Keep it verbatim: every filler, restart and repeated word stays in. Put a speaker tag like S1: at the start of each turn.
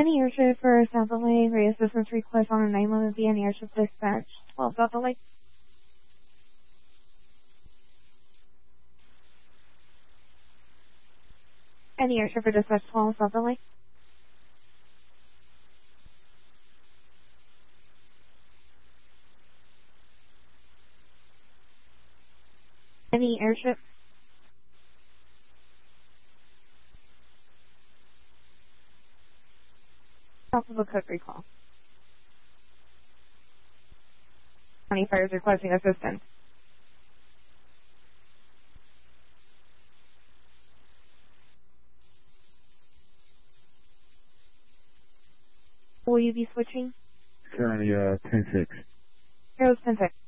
S1: Any airship for South L A, radio assistance request on a nine eleven B N airship dispatch, twelve South L A. Any airship for dispatch twelve South L A. Any airship. Top of a cook recall. County Fire is requesting assistance. Will you be switching?
S2: Currently, uh, ten six.
S1: Heroes ten six.